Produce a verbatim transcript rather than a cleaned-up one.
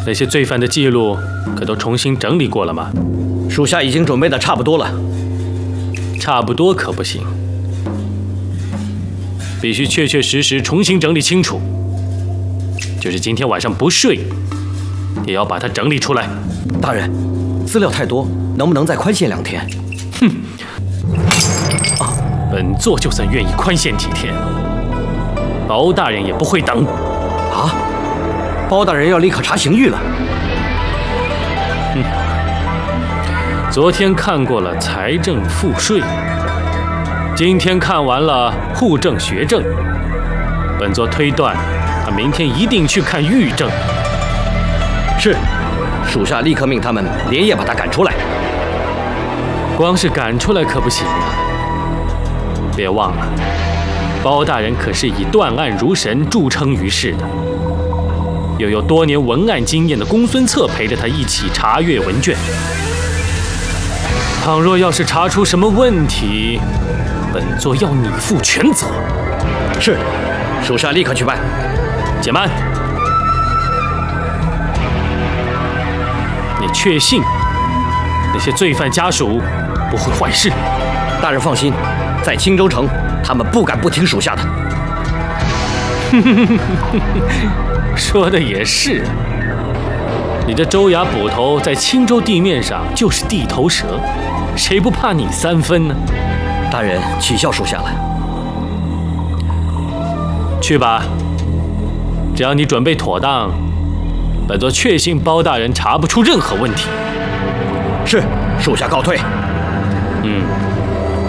那些罪犯的记录可都重新整理过了吗？ 属下已经准备的差不多了。 差不多可不行，必须确确实实重新整理清楚。就是今天晚上不睡，也要把它整理出来。 大人，资料太多，能不能再宽限两天？ 哼！啊，本座就算愿意宽限几天，包大人也不会等。 啊！包大人要立刻查刑狱了。 哼！昨天看过了财政赋税，今天看完了户政学政，本座推断，他明天一定去看狱政。 是，属下立刻命他们连夜把他赶出来。 光是赶出来可不行啊！别忘了，包大人可是以断案如神著称于世的，又有多年文案经验的公孙策陪着他一起查阅文卷。倘若要是查出什么问题，本座要你负全责。 是，属下立刻去办。 且慢，你确信那些罪犯家属不会坏事？ 大人放心，在青州城，他们不敢不听属下的。 说的也是，你这州衙捕头在青州地面上就是地头蛇，谁不怕你三分呢？ 大人取笑属下了。 去吧，只要你准备妥当，本座确信包大人查不出任何问题。 是，属下告退。 嗯。